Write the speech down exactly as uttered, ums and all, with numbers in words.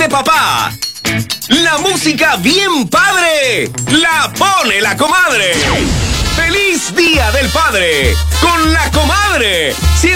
de papá. La música bien padre la pone la comadre. ¡Feliz Día del Padre! ¡Con la comadre!